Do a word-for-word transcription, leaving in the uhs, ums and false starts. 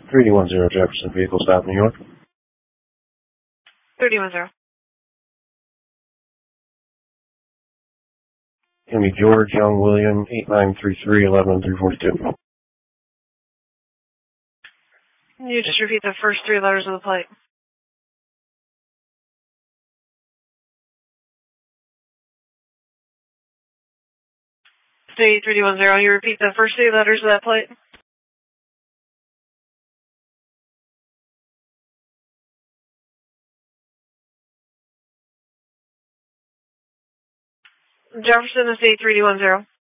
three D one zero Jefferson, vehicle stop, New York. three D one zero. Gonna be George Young William, eight nine three three, eleven three forty-two. Can you just repeat the first three letters of the plate? State three D one zero, you repeat the first three letters of that plate? Jefferson, estate three D one zero.